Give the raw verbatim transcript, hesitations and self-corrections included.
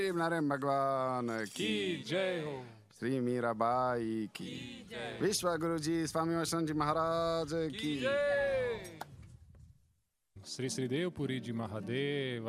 नारायण भगवान की जय हो। श्री मीराबाई की विश्व गुरु जी स्वामी वैष्णव जी महाराज की श्री श्री देवपुरी जी महादेव